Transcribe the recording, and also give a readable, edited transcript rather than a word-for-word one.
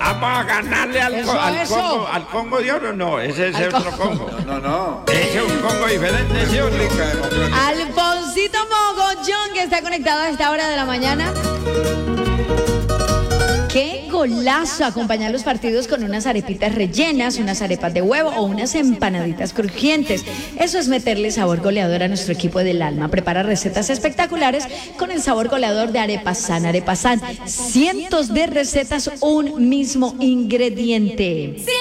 Vamos a ganarle al Congo de Oro, no, ese es otro Congo. No. Ese es un Congo diferente, ¿sí o no? Alfonsito Mogollón, que está conectado a esta hora de la mañana. Qué golazo acompañar los partidos con unas arepitas rellenas, unas arepas de huevo o unas empanaditas crujientes. Eso es meterle sabor goleador a nuestro equipo del alma. Prepara recetas espectaculares con el sabor goleador de Arepasan. Arepasan, cientos de recetas, un mismo ingrediente.